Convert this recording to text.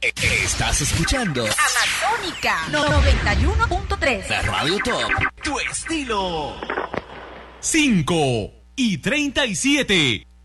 Estás escuchando Amazónica 91.3. la Radio Top. Tu estilo. 5:37.